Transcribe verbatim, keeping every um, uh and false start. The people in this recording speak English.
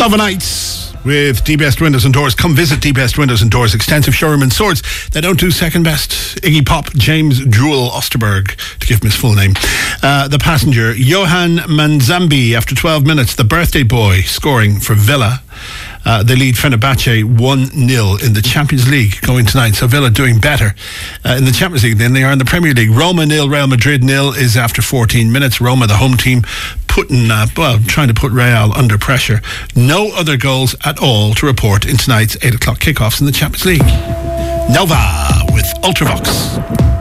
Love Nights with D Best Windows and Doors. Come visit D Best Windows and Doors. Extensive showroom and swords. They don't do second best. Iggy Pop, James Jewel Osterberg, to give him his full name. Uh, the passenger, Johan Manzambi, after twelve minutes, the birthday boy, scoring for Villa. Uh, they lead Fenerbahce one nil in the Champions League going tonight. So Villa doing better uh, in the Champions League than they are in the Premier League. Roma nil, Real Madrid nil is after fourteen minutes. Roma, the home team, putting, uh, well, trying to put Real under pressure. No other goals at all to report in tonight's eight o'clock kickoffs in the Champions League. Nova with Ultravox.